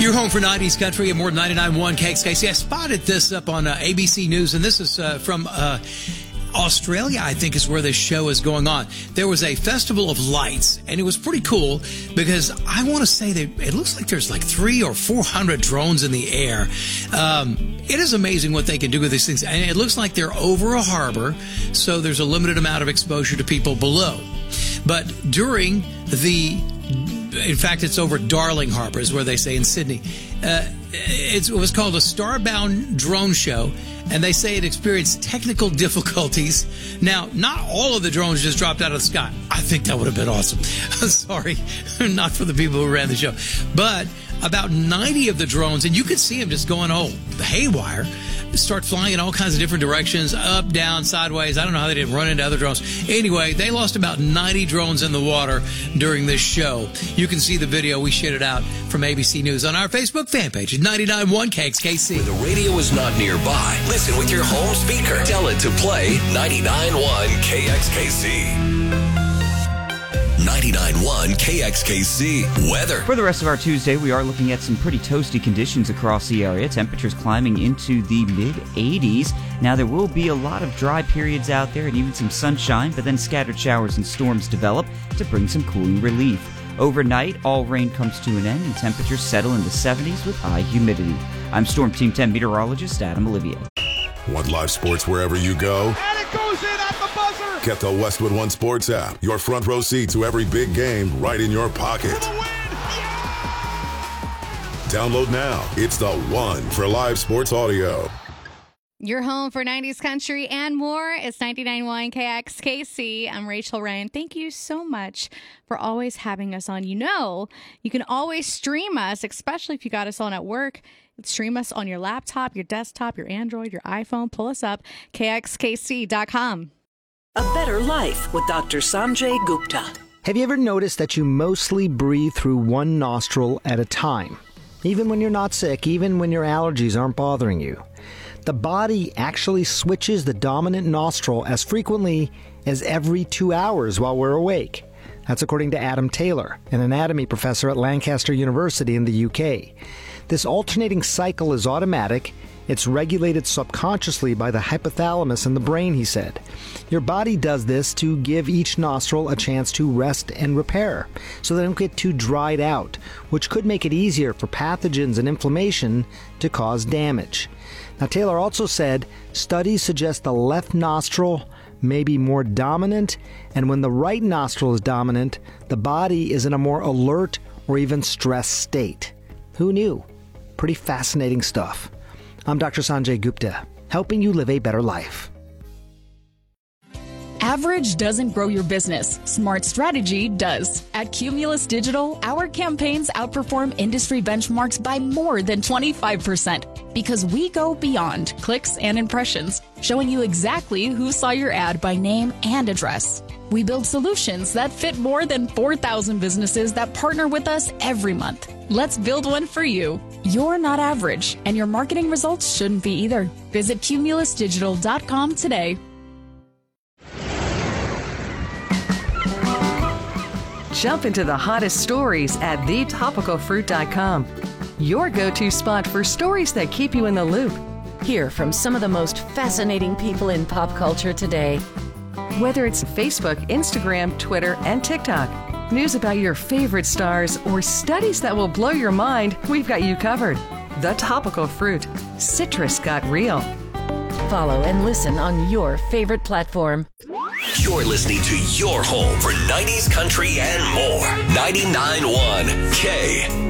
You're home for 90s country and more than 99.1 KXKC. I spotted this up on ABC News, and this is from Australia, I think, is where this show is going on. There was a festival of lights, and it was pretty cool because I want to say that it looks like there's like 300 or 400 drones in the air. It is amazing what they can do with these things, and it looks like they're over a harbor, so there's a limited amount of exposure to people below. But during in fact, it's over Darling Harbour, is where they say in Sydney. It was called a Starbound Drone Show, and they say it experienced technical difficulties. Now, not all of the drones just dropped out of the sky. I think that would have been awesome. Sorry, not for the people who ran the show. But about 90 of the drones, and you could see them just going, haywire, start flying in all kinds of different directions, up, down, sideways. I don't know how they didn't run into other drones. Anyway, they lost about 90 drones in the water during this show. You can see the video. We shared it out from ABC News on our Facebook fan page at 99.1 KXKC. When the radio is not nearby, listen with your home speaker. Tell it to play 99.1 KXKC. 99.1 KXKC weather. For the rest of our Tuesday, we are looking at some pretty toasty conditions across the area. Temperatures climbing into the mid-80s. Now, there will be a lot of dry periods out there and even some sunshine, but then scattered showers and storms develop to bring some cooling relief. Overnight, all rain comes to an end and temperatures settle in the 70s with high humidity. I'm Storm Team 10 meteorologist Adam Olivier. Want live sports wherever you go? And it goes in at the buzzer! Get the Westwood One Sports app. Your front row seat to every big game right in your pocket. For the win! Yeah! Download now. It's the one for live sports audio. Your home for 90s country and more is 99.1 KXKC. I'm Rachel Ryan. Thank you so much for always having us on. You can always stream us, especially if you got us on at work. Stream us on your laptop, your desktop, your Android, your iPhone. Pull us up, kxkc.com. A Better Life with Dr. Sanjay Gupta. Have you ever noticed that you mostly breathe through one nostril at a time? Even when you're not sick, even when your allergies aren't bothering you. The body actually switches the dominant nostril as frequently as every 2 hours while we're awake. That's according to Adam Taylor, an anatomy professor at Lancaster University in the UK. This alternating cycle is automatic. It's regulated subconsciously by the hypothalamus in the brain, he said. Your body does this to give each nostril a chance to rest and repair, so they don't get too dried out, which could make it easier for pathogens and inflammation to cause damage. Now, Taylor also said studies suggest the left nostril may be more dominant, and when the right nostril is dominant, the body is in a more alert or even stressed state. Who knew? Pretty fascinating stuff. I'm Dr. Sanjay Gupta, helping you live a better life. Average doesn't grow your business. Smart strategy does. At Cumulus Digital, our campaigns outperform industry benchmarks by more than 25% because we go beyond clicks and impressions, showing you exactly who saw your ad by name and address. We build solutions that fit more than 4,000 businesses that partner with us every month. Let's build one for you. You're not average, and your marketing results shouldn't be either. Visit cumulusdigital.com today. Jump into the hottest stories at thetopicalfruit.com. Your go-to spot for stories that keep you in the loop. Hear from some of the most fascinating people in pop culture today. Whether it's Facebook, Instagram, Twitter, and TikTok, news about your favorite stars, or studies that will blow your mind, we've got you covered. The Topical Fruit. Citrus got real. Follow and listen on your favorite platform. You're listening to your home for 90s country and more. 99.1 K.